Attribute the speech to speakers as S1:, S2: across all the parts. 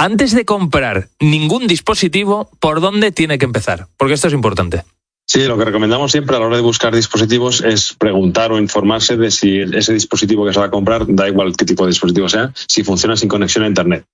S1: antes de comprar ningún dispositivo, ¿por dónde tiene que empezar? Porque esto es importante.
S2: Sí, lo que recomendamos siempre a la hora de buscar dispositivos es preguntar o informarse de si ese dispositivo que se va a comprar, da igual qué tipo de dispositivo sea, si funciona sin conexión a Internet.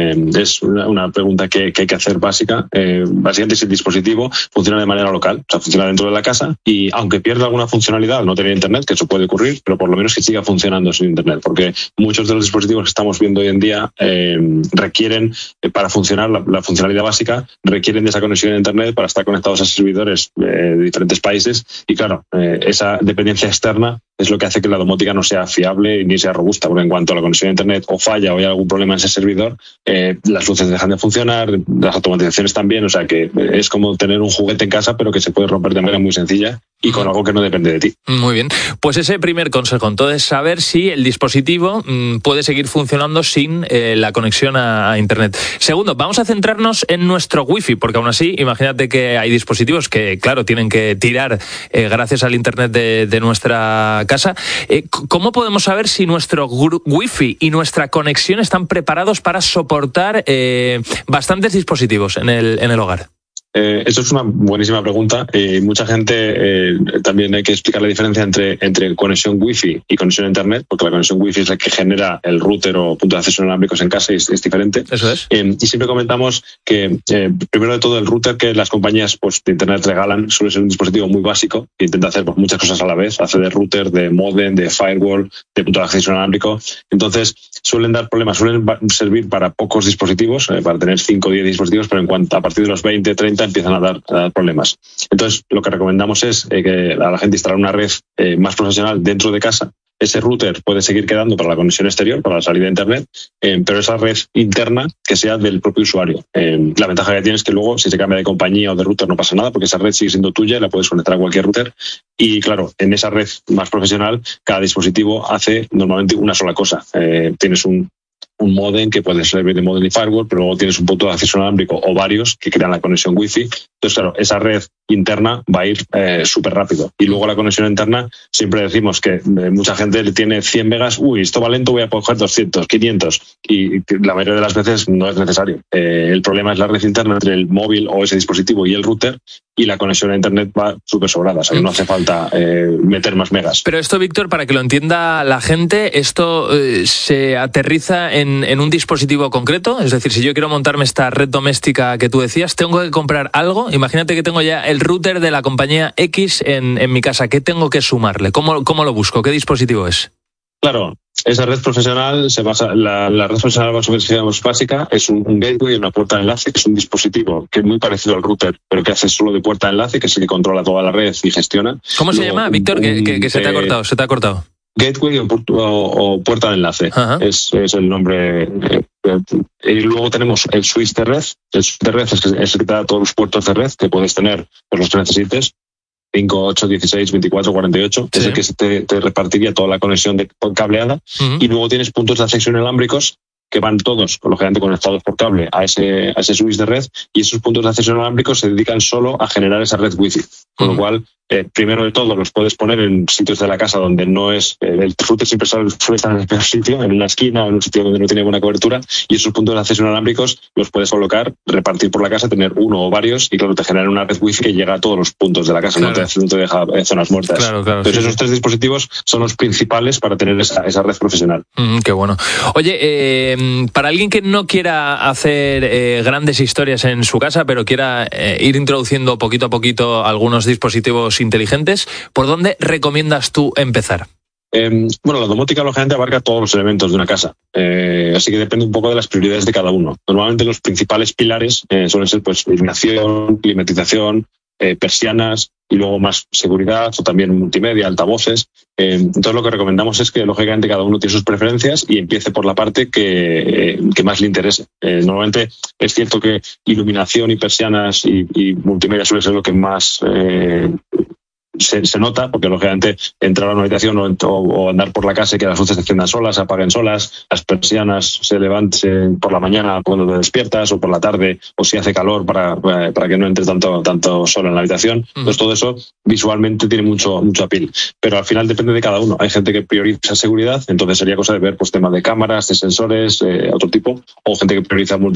S2: Es una pregunta que hay que hacer básica. Básicamente, si el dispositivo funciona de manera local, o sea, funciona dentro de la casa, y aunque pierda alguna funcionalidad al no tener Internet, que eso puede ocurrir, pero por lo menos que siga funcionando sin Internet, porque muchos de los dispositivos que estamos viendo hoy en día requieren, para funcionar la funcionalidad básica, requieren de esa conexión a Internet para estar conectados a servidores de diferentes países, y claro, esa dependencia externa es lo que hace que la domótica no sea fiable ni sea robusta, porque en cuanto a la conexión a Internet o falla o hay algún problema en ese servidor, las luces dejan de funcionar, las automatizaciones también, o sea que es como tener un juguete en casa pero que se puede romper de manera muy sencilla y con algo que no depende de ti.
S1: Muy bien, pues ese primer consejo entonces, saber si el dispositivo puede seguir funcionando sin la conexión a Internet. Segundo, vamos a centrarnos en nuestro wifi, porque aún así, imagínate que hay dispositivos que, claro, tienen que tirar gracias al Internet de nuestra casa. ¿Cómo podemos saber si nuestro wifi y nuestra conexión están preparados para soportar bastantes dispositivos en el hogar?
S2: Eso es una buenísima pregunta. Mucha gente también hay que explicar la diferencia entre conexión Wi-Fi y conexión a Internet, porque la conexión Wi-Fi es la que genera el router o punto de acceso inalámbricos en casa y es diferente.
S1: Eso es.
S2: Y siempre comentamos que, primero de todo, el router que las compañías de Internet regalan suele ser un dispositivo muy básico que intenta hacer muchas cosas a la vez. Hace de router, de modem, de firewall, de punto de acceso inalámbrico. Entonces, suelen dar problemas, suelen servir para pocos dispositivos, para tener 5 o 10 dispositivos, pero a partir de los 20, 30 empiezan a dar problemas. Entonces, lo que recomendamos es que a la gente instalar una red más profesional dentro de casa. Ese router puede seguir quedando para la conexión exterior, para la salida de Internet, pero esa red interna que sea del propio usuario. La ventaja que tiene es que luego, si se cambia de compañía o de router, no pasa nada, porque esa red sigue siendo tuya y la puedes conectar a cualquier router. Y claro, en esa red más profesional, cada dispositivo hace normalmente una sola cosa. Tienes un modem que puede servir de modem y firewall, pero luego tienes un punto de acceso inalámbrico o varios que crean la conexión Wi-Fi. Entonces, claro, esa red interna va a ir súper rápido. Y luego la conexión interna, siempre decimos que mucha gente le tiene 100 megas, esto va lento, voy a coger 200, 500. Y la mayoría de las veces no es necesario. El problema es la red interna entre el móvil o ese dispositivo y el router, y la conexión a Internet va súper sobrada, o sea que no hace falta meter más megas.
S1: Pero esto, Víctor, para que lo entienda la gente, ¿esto se aterriza en un dispositivo concreto? Es decir, si yo quiero montarme esta red doméstica que tú decías, ¿tengo que comprar algo? Imagínate que tengo ya el router de la compañía X en mi casa. ¿Qué tengo que sumarle? ¿Cómo lo busco? ¿Qué dispositivo es?
S2: Claro, esa red profesional se basa, la red profesional más básica es un gateway y una puerta de enlace, que es un dispositivo que es muy parecido al router, pero que hace solo de puerta de enlace, que es el que controla toda la red y gestiona.
S1: ¿Cómo se llama, Víctor? Que se te ha cortado.
S2: Gateway o puerta de enlace. Es el nombre. Y luego tenemos el switch de red. El switch de red es el que te da todos los puertos de red que puedes tener por los que necesites. 5, 8, 16, 24, 48, sí. Es el que te repartiría toda la conexión cableada. Y luego tienes puntos de acceso inalámbricos que van todos, lógicamente, conectados por cable a ese switch de red, y esos puntos de acceso inalámbricos se dedican solo a generar esa red Wi-Fi. Con lo cual, primero de todo, los puedes poner en sitios de la casa donde no es... el router siempre suele estar en el peor sitio, en una esquina o en un sitio donde no tiene buena cobertura, y esos puntos de acceso inalámbricos los puedes colocar, repartir por la casa, tener uno o varios, y claro, te generan una red Wi-Fi que llega a todos los puntos de la casa, claro. no te deja zonas muertas.
S1: Claro,
S2: entonces, sí. Esos 3 dispositivos son los principales para tener esa red profesional.
S1: Qué bueno. Oye, para alguien que no quiera hacer grandes historias en su casa, pero quiera ir introduciendo poquito a poquito algunos dispositivos inteligentes, ¿por dónde recomiendas tú empezar?
S2: Bueno, la domótica lógicamente abarca todos los elementos de una casa, así que depende un poco de las prioridades de cada uno. Normalmente los principales pilares suelen ser iluminación, climatización, persianas y luego más seguridad o también multimedia, altavoces. Entonces lo que recomendamos es que lógicamente cada uno tiene sus preferencias y empiece por la parte que más le interese. Normalmente es cierto que iluminación y persianas y multimedia suele ser lo que más se nota, porque lógicamente entrar a una habitación o andar por la casa y que las luces se enciendan solas, se apaguen solas, las persianas se levanten por la mañana cuando te despiertas, o por la tarde, o si hace calor para que no entre tanto sol en la habitación. Entonces todo eso visualmente tiene mucho appeal, pero al final depende de cada uno. Hay gente que prioriza seguridad, entonces sería cosa de ver temas de cámaras, de sensores, otro tipo, o gente que prioriza